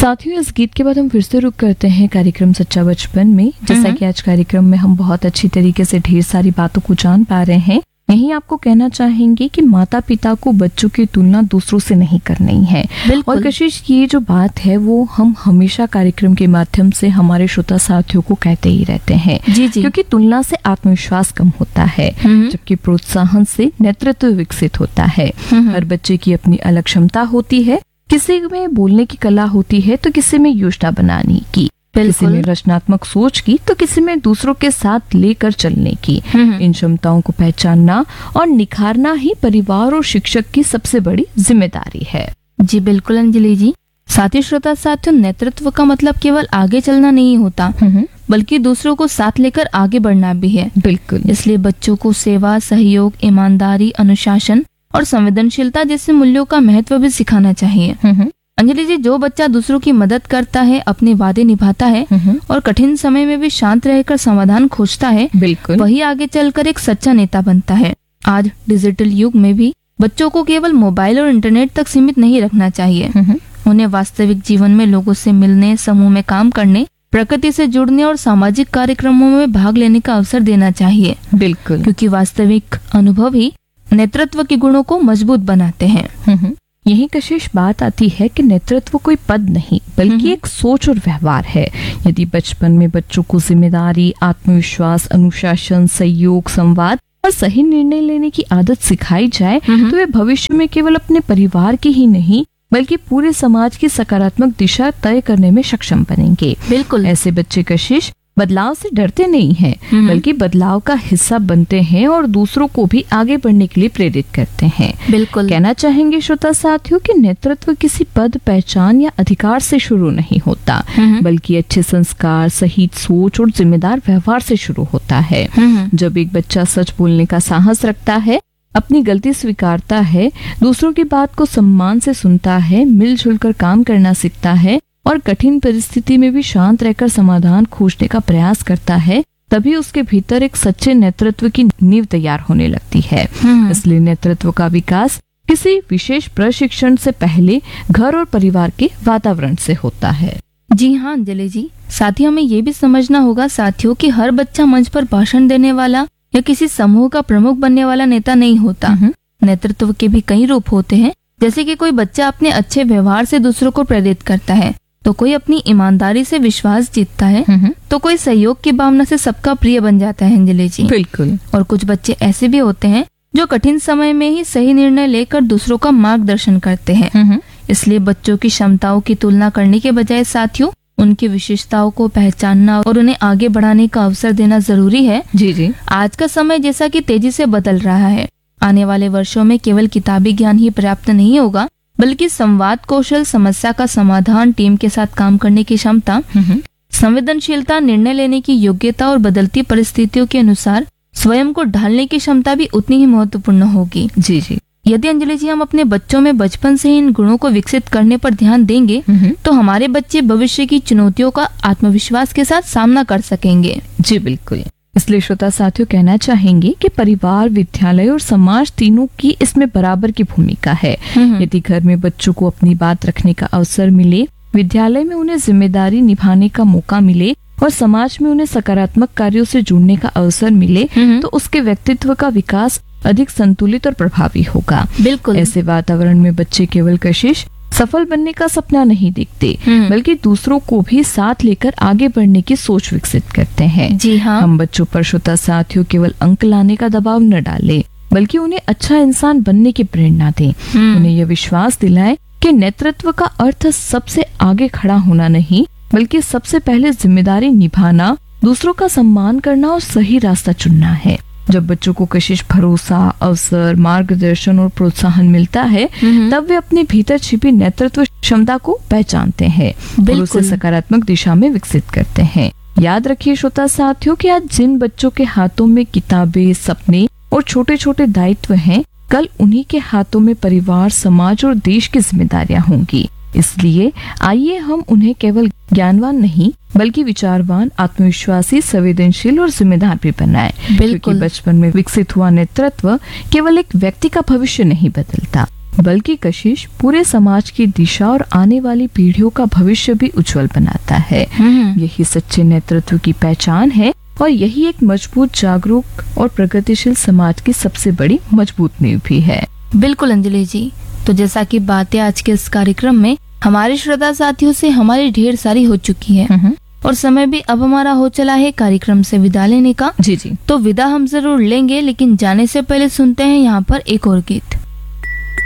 साथियों, इस गीत के बाद हम फिर से रुक करते हैं कार्यक्रम सच्चा बचपन में। जैसा कि आज कार्यक्रम में हम बहुत अच्छी तरीके से ढेर सारी बातों को जान पा रहे हैं, यही आपको कहना चाहेंगे कि माता पिता को बच्चों की तुलना दूसरों से नहीं करनी है। और कशिश, ये जो बात है वो हम हमेशा कार्यक्रम के माध्यम से हमारे श्रोता साथियों को कहते ही रहते हैं। जी जी। क्योंकि तुलना से आत्मविश्वास कम होता है, जबकि प्रोत्साहन से नेतृत्व विकसित होता है। हर बच्चे की अपनी अलग क्षमता होती है। किसी में बोलने की कला होती है तो किसी में योजना बनाने की, किसी में रचनात्मक सोच की तो किसी में दूसरों के साथ लेकर चलने की। इन क्षमताओं को पहचानना और निखारना ही परिवार और शिक्षक की सबसे बड़ी जिम्मेदारी है। जी बिल्कुल अंजलि जी। साथी श्रोता साथियों, नेतृत्व का मतलब केवल आगे चलना नहीं होता, बल्कि दूसरों को साथ लेकर आगे बढ़ना भी है। बिल्कुल। इसलिए बच्चों को सेवा, सहयोग, ईमानदारी, अनुशासन और संवेदनशीलता जैसे मूल्यों का महत्व भी सिखाना चाहिए। अंजलि जी, जो बच्चा दूसरों की मदद करता है, अपने वादे निभाता है और कठिन समय में भी शांत रहकर समाधान खोजता है, बिल्कुल, वही आगे चलकर एक सच्चा नेता बनता है। आज डिजिटल युग में भी बच्चों को केवल मोबाइल और इंटरनेट तक सीमित नहीं रखना चाहिए। उन्हें वास्तविक जीवन में लोगों से मिलने, समूह में काम करने, प्रकृति से जुड़ने और सामाजिक कार्यक्रमों में भाग लेने का अवसर देना चाहिए। बिल्कुल, क्योंकि वास्तविक अनुभव ही नेतृत्व के गुणों को मजबूत बनाते हैं। यही कशिश बात आती है कि नेतृत्व कोई पद नहीं, बल्कि एक सोच और व्यवहार है। यदि बचपन में बच्चों को जिम्मेदारी, आत्मविश्वास, अनुशासन, सहयोग, संवाद और सही निर्णय लेने की आदत सिखाई जाए तो वे भविष्य में केवल अपने परिवार की ही नहीं बल्कि पूरे समाज की सकारात्मक दिशा तय करने में सक्षम बनेंगे। बिल्कुल। ऐसे बच्चे कशिश बदलाव से डरते नहीं हैं, बल्कि बदलाव का हिस्सा बनते हैं और दूसरों को भी आगे बढ़ने के लिए प्रेरित करते हैं। बिल्कुल। कहना चाहेंगे श्रोता साथियों कि नेतृत्व किसी पद, पहचान या अधिकार से शुरू नहीं होता, बल्कि अच्छे संस्कार, सही सोच और जिम्मेदार व्यवहार से शुरू होता है। जब एक बच्चा सच बोलने का साहस रखता है, अपनी गलती स्वीकारता है, दूसरों की बात को सम्मान से सुनता है, मिलजुल कर काम करना सीखता है और कठिन परिस्थिति में भी शांत रहकर समाधान खोजने का प्रयास करता है, तभी उसके भीतर एक सच्चे नेतृत्व की नींव तैयार होने लगती है। इसलिए नेतृत्व का विकास किसी विशेष प्रशिक्षण से पहले घर और परिवार के वातावरण से होता है। जी हाँ अंजलि जी। साथ ही हमें ये भी समझना होगा साथियों कि हर बच्चा मंच पर भाषण देने वाला या किसी समूह का प्रमुख बनने वाला नेता नहीं होता। नेतृत्व के भी कई रूप होते हैं, जैसे कि कोई बच्चा अपने अच्छे व्यवहार से दूसरों को प्रेरित करता है, तो कोई अपनी ईमानदारी से विश्वास जीतता है, तो कोई सहयोग की भावना से सबका प्रिय बन जाता है अंजलि जी। बिल्कुल। और कुछ बच्चे ऐसे भी होते हैं जो कठिन समय में ही सही निर्णय लेकर दूसरों का मार्गदर्शन करते हैं। इसलिए बच्चों की क्षमताओं की तुलना करने के बजाय साथियों उनकी विशेषताओं को पहचानना और उन्हें आगे बढ़ाने का अवसर देना जरूरी है। जी जी। आज का समय जैसा कि तेजी से बदल रहा है, आने वाले वर्षों में केवल किताबी ज्ञान ही पर्याप्त नहीं होगा, बल्कि संवाद कौशल, समस्या का समाधान, टीम के साथ काम करने की क्षमता, संवेदनशीलता, निर्णय लेने की योग्यता और बदलती परिस्थितियों के अनुसार स्वयं को ढालने की क्षमता भी उतनी ही महत्वपूर्ण होगी। जी जी। यदि अंजलि जी हम अपने बच्चों में बचपन से ही इन गुणों को विकसित करने पर ध्यान देंगे तो हमारे बच्चे भविष्य की चुनौतियों का आत्मविश्वास के साथ सामना कर सकेंगे। जी बिल्कुल। इसलिए श्रोता साथियों कहना चाहेंगे कि परिवार, विद्यालय और समाज तीनों की इसमें बराबर की भूमिका है। यदि घर में बच्चों को अपनी बात रखने का अवसर मिले, विद्यालय में उन्हें जिम्मेदारी निभाने का मौका मिले और समाज में उन्हें सकारात्मक कार्यों से जुड़ने का अवसर मिले तो उसके व्यक्तित्व का विकास अधिक संतुलित और प्रभावी होगा। बिल्कुल। ऐसे वातावरण में बच्चे केवल कशिश सफल बनने का सपना नहीं देखते, बल्कि दूसरों को भी साथ लेकर आगे बढ़ने की सोच विकसित करते हैं। जी हाँ। हम बच्चों पर श्रोता साथियों केवल अंक लाने का दबाव न डालें, बल्कि उन्हें अच्छा इंसान बनने की प्रेरणा दें। उन्हें यह विश्वास दिलाएं कि नेतृत्व का अर्थ सबसे आगे खड़ा होना नहीं, बल्कि सबसे पहले जिम्मेदारी निभाना, दूसरों का सम्मान करना और सही रास्ता चुनना है। जब बच्चों को कशिश भरोसा, अवसर, मार्गदर्शन और प्रोत्साहन मिलता है तब वे अपने भीतर छिपी नेतृत्व क्षमता को पहचानते हैं और उसे सकारात्मक दिशा में विकसित करते हैं। याद रखिए श्रोता साथियों कि आज जिन बच्चों के हाथों में किताबें, सपने और छोटे छोटे दायित्व हैं, कल उन्हीं के हाथों में परिवार, समाज और देश की जिम्मेदारियां होंगी। इसलिए आइए हम उन्हें केवल ज्ञानवान नहीं बल्कि विचारवान, आत्मविश्वासी, संवेदनशील और जिम्मेदार भी बनाएं। क्योंकि बचपन में विकसित हुआ नेतृत्व केवल एक व्यक्ति का भविष्य नहीं बदलता, बल्कि कशिश पूरे समाज की दिशा और आने वाली पीढ़ियों का भविष्य भी उज्जवल बनाता है। यही सच्चे नेतृत्व की पहचान है और यही एक मजबूत, जागरूक और प्रगतिशील समाज की सबसे बड़ी मजबूत नींव भी है। बिल्कुल अंजलि जी। तो जैसा कि बातें आज के इस कार्यक्रम में हमारे श्रोता साथियों से हमारी ढेर सारी हो चुकी है और समय भी अब हमारा हो चला है कार्यक्रम से विदा लेने का। जी। तो विदा हम जरूर लेंगे, लेकिन जाने से पहले सुनते हैं यहाँ पर एक और गीत।